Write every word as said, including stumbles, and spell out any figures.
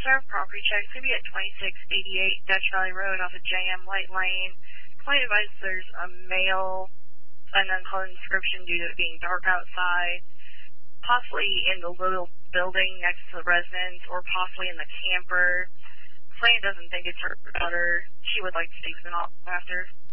Sheriff property check is going to be at twenty-six eighty-eight Dutch Valley Road off of J M Light Lane. Client advised there's a male, an uncalled description due to it being dark outside, possibly in the little building next to the residence or possibly in the camper. Client doesn't think it's her daughter. She would like to speak to them after.